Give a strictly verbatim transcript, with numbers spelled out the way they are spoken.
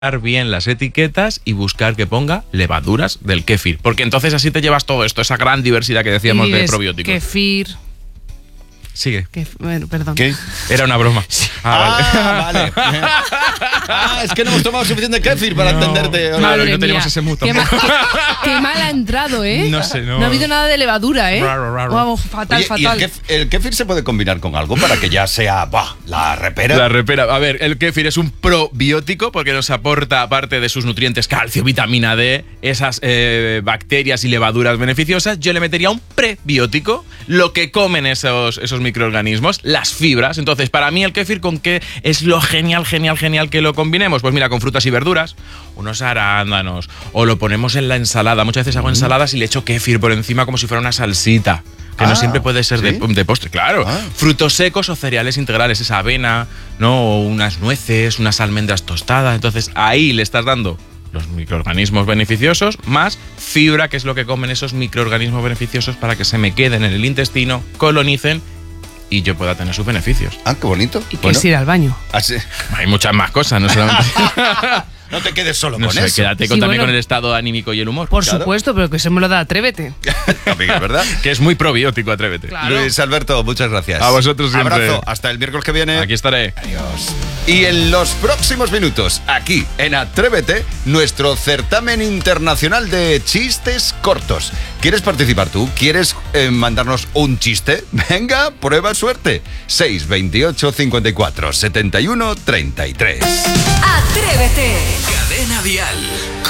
bien las etiquetas y buscar que ponga levaduras del kéfir, porque entonces así te llevas todo esto, esa gran diversidad que decíamos Y de es probióticos. Kefir. Sigue. Kef- bueno, perdón. ¿Qué? Era una broma. Ah, vale. Ah, es que no hemos tomado suficiente kéfir para No. entenderte. Claro, Madre y no tenemos mía. ese mood Qué, tampoco. ma- qué- qué mal ha entrado, ¿eh? No sé, no. No ha habido nada de levadura, ¿eh? Raro, raro. Vamos, fatal, Oye, ¿y fatal. el, kef- el kéfir se puede combinar con algo para que ya sea bah, la repera? La repera. A ver, el kéfir es un probiótico porque nos aporta, aparte de sus nutrientes, calcio, vitamina D, esas eh, bacterias y levaduras beneficiosas. Yo le metería un prebiótico, lo que comen esos, esos microorganismos, las fibras. Entonces, para mí el kéfir, ¿con qué es lo genial, genial, genial que lo combinemos? Pues mira, con frutas y verduras, unos arándanos, o lo ponemos en la ensalada. Muchas veces hago ensaladas y le echo kéfir por encima como si fuera una salsita. Que Ah, no siempre puede ser de, ¿sí? de postre, claro. Ah. Frutos secos o cereales integrales, esa avena, ¿no? O unas nueces, unas almendras tostadas. Entonces ahí le estás dando los microorganismos beneficiosos más fibra, que es lo que comen esos microorganismos beneficiosos para que se me queden en el intestino, colonicen y yo pueda tener sus beneficios. Ah, qué bonito. Y que Bueno, es ir al baño. así- Hay muchas más cosas, no solamente. no te quedes solo No con sé, eso. quédate con, Sí, también bueno. con el estado anímico y el humor. Por Claro. supuesto, pero que se me lo da Atrévete. También es verdad. Que es muy probiótico, atrévete. Claro. Luis Alberto, muchas gracias. A vosotros siempre. Abrazo. Hasta el miércoles que viene. Aquí estaré. Adiós. Y en los próximos minutos, aquí en Atrévete, nuestro certamen internacional de chistes cortos. ¿Quieres participar tú? ¿Quieres eh, mandarnos un chiste? Venga, prueba suerte. seis veintiocho cincuenta y cuatro setenta y uno treinta y tres. Atrévete. Cadena Dial.